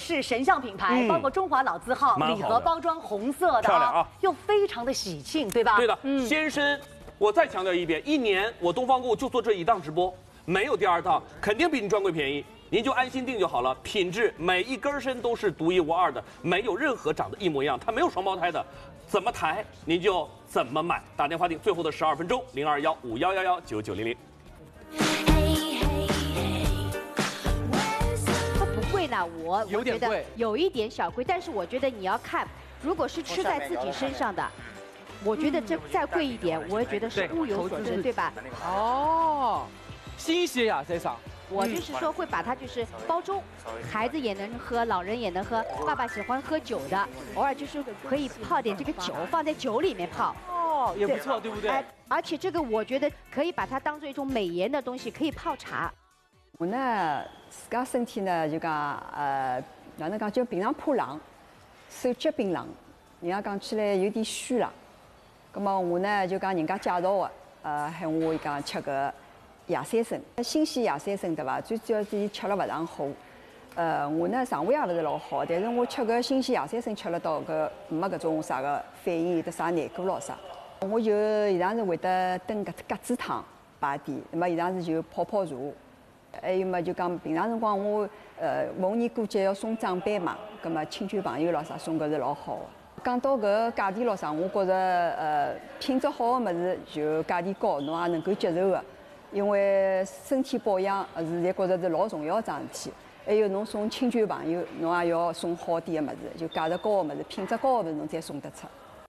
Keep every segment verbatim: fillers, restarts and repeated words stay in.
是神像品牌，包括中华老字号，礼盒包装红色的， 漂亮啊， 又非常的喜庆，对吧？ 对的，嗯，先生，我再强调一遍，一年我东方购物就做这一档直播，没有第二档，肯定比你专柜便宜。 您就安心订就好了，品质每一根针都是独一无二的，没有任何长得一模一样，它没有双胞胎的，怎么抬您就怎么买。打电话订，最后的十二分钟，零二幺五幺幺幺九九零零。 它不贵呢，我有点贵， 有一点小贵，但是我觉得你要看，如果是吃在自己身上的，我觉得这再贵一点，我也觉得是物有所值，对吧？ 哦，新鲜呀，这上。 我就是说会把它就是包粥，孩子也能喝，老人也能喝。爸爸喜欢喝酒的，偶尔就是可以泡点这个酒，放在酒里面泡。 哦，也不错，对不对？ 哎，而且这个我觉得可以把它当做一种美颜的东西，可以泡茶。 我呢，自家身体呢就讲呃，哪能讲就平常怕冷，手脚冰冷，人家讲起来有点虚冷。咁么我呢就讲人家介绍的，呃，喊我讲吃个。 野三参，新鲜野三参对伐？最主要是伊吃了勿上火。呃，我呢肠胃也勿是老好，但是我吃个新鲜野三参吃了到搿没搿种啥个反应，有得啥难过咯啥。我就现场是会得炖搿鸽子汤摆点，那么现场是就泡泡茶，还有么就讲平常辰光我呃逢年过节要送长辈嘛，葛么亲戚朋友咯啥送搿是老好的。讲到搿价钿咯啥，我觉着呃品质好的物事就价钿高，侬也能够接受的。 因为身体保养是现在觉着是老重要的桩事体，还有侬送亲戚朋友，侬也要送好点的物事，就价值高的物事、品质高的物事，侬才送得出。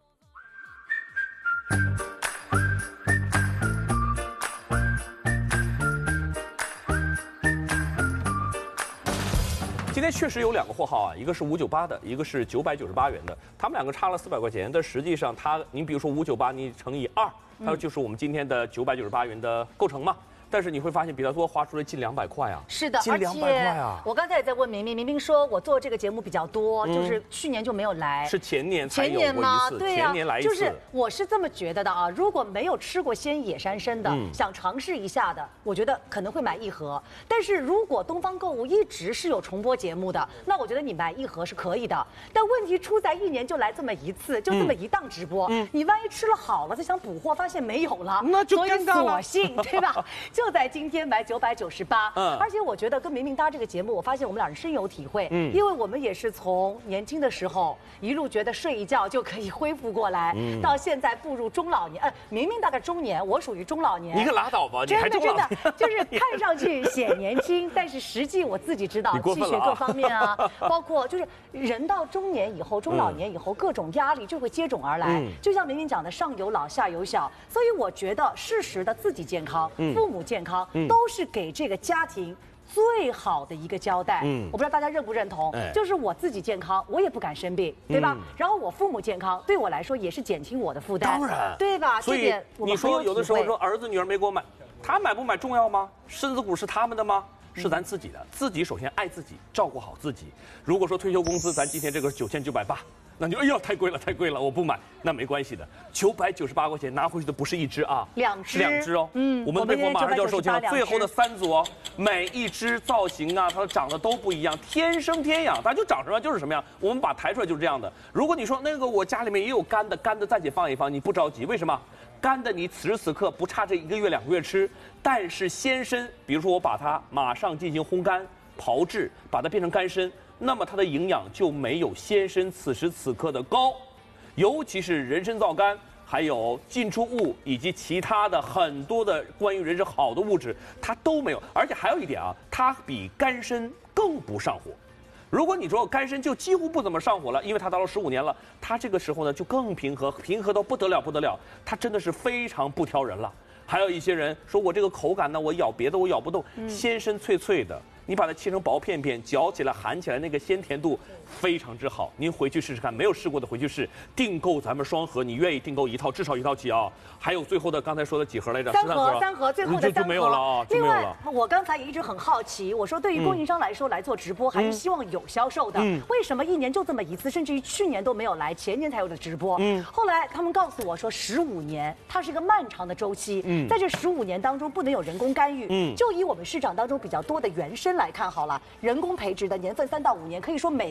今天确实有两个货号啊，一个是五九八的，一个是九百九十八元的，他们两个差了四百块钱，但实际上它，您比如说五九八，你乘以二。 它就是我们今天的九百九十八元的构成嘛，但是你会发现比它多花出了近两百块啊。 是的， 近两百块啊！ 我刚才也在问明明，明明说我做这个节目比较多，嗯、就是去年就没有来， 是前年才有过一次， 对呀、啊， 前年来一次。 就是我是这么觉得的啊，如果没有吃过鲜野山参的，嗯、想尝试一下的，我觉得可能会买一盒。但是如果东方购物一直是有重播节目的，那我觉得你买一盒是可以的。但问题出在一年就来这么一次，就这么一档直播，嗯、你万一吃了好了，再想补货，发现没有了。 那就所以索性对吧？就在今天买九百九十八。嗯，而且我觉得跟明明搭这个节目，我发现我们俩人深有体会。嗯，因为我们也是从年轻的时候一路觉得睡一觉就可以恢复过来，嗯、到现在步入中老年。呃，明明大概中年，我属于中老年。 你可拉倒吧， 真的真的就是看上去显年轻，但是实际我自己知道，气血各方面啊，包括就是人到中年以后、中老年以后，各种压力就会接踵而来。嗯、就像明明讲的，上有老，下有小，所以我觉得。 适时的自己健康，父母健康，都是给这个家庭最好的一个交代。嗯，我不知道大家认不认同，就是我自己健康，我也不敢生病，对吧？然后我父母健康，对我来说也是减轻我的负担， 当然， 对吧？ 所以你说有的时候说儿子女儿没给我买，他买不买重要吗？身子骨是他们的吗？ 是咱自己的，自己首先爱自己，照顾好自己。如果说退休工资，咱今天这个九千九百八，那你就哎呀太贵了，太贵了，我不买，那没关系的，九百九十八块钱拿回去的不是一只啊， 两只， 两只哦。嗯，我们备货马上就要售罄了，最后的三组哦，每一只造型啊，它长得都不一样，天生天养，它就长什么样就是什么样。我们把抬出来就是这样的。如果你说那个我家里面也有干的，干的暂且放一放，你不着急，为什么？ 干的你此时此刻不差这一个月两个月吃，但是鲜参，比如说我把它马上进行烘干、炮制，把它变成干参，那么它的营养就没有鲜参此时此刻的高，尤其是人参皂苷，还有进出物以及其他的很多的关于人参好的物质，它都没有。而且还有一点啊，它比干参更不上火。 如果你说干参就几乎不怎么上火了，因为它到了十五年了，它这个时候呢就更平和，平和到不得了不得了，它真的是非常不挑人了。还有一些人说我这个口感呢，我咬别的我咬不动，鲜参脆脆的，你把它切成薄片片，嚼起来含起来那个鲜甜度非常之好。您回去试试看，没有试过的回去试。订购咱们双盒，你愿意订购一套，至少一套起啊。还有最后的刚才说的几盒来着？ 三盒，三盒，最后的三盒就没有了啊，就没有了。 我刚才也一直很好奇，我说对于供应商来说，来做直播还是希望有销售的。为什么一年就这么一次，甚至于去年都没有来，前年才有的直播？嗯，后来他们告诉我说，十五年它是一个漫长的周期。嗯，在这十五年当中不能有人工干预。嗯，就以我们市场当中比较多的原参来看好了，人工培植的年份三到五年，可以说每